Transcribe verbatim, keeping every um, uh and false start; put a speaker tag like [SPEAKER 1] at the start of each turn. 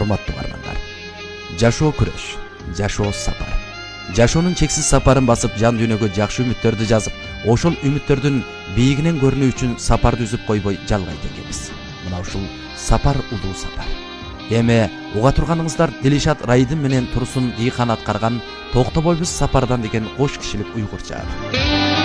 [SPEAKER 1] урматтуу каармандар. Жашоо күрөш, жашоо сапар. Жашоонун чексиз сапарын басып, жан дүйнөгө жакшы үмүттөрдү жазып, ошол үмүттөрдүн бийигинен көрүнүү үчүн сапарды үзүп койбой жалгайт экенбиз. Мына ушул сапар улуу сапар. Эми уга турганыңыздар Дилишат Райдын менен Турсун Дийхан аткарган «Токтобойбуз сапардан» деген кош кишилик уйгурча.